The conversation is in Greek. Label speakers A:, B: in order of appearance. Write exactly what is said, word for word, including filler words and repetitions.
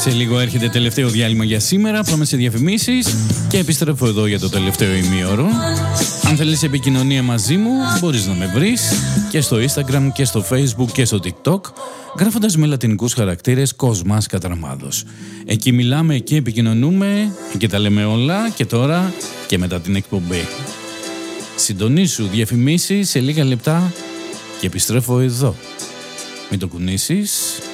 A: Σε λίγο έρχεται τελευταίο διάλειμμα για σήμερα. Πάμε σε διαφημίσεις και επιστρέφω εδώ για το τελευταίο ημίωρο. Αν θέλεις επικοινωνία μαζί μου, μπορείς να με βρεις και στο Instagram και στο Facebook και στο TikTok, γράφοντας με λατινικούς χαρακτήρες Κοσμάς Κατραμάδος. Εκεί μιλάμε και επικοινωνούμε και τα λέμε όλα, και τώρα και μετά την εκπομπή. Συντονίσου διαφημίσεις σε λίγα λεπτά και επιστρέφω εδώ. Μην το κουνήσεις.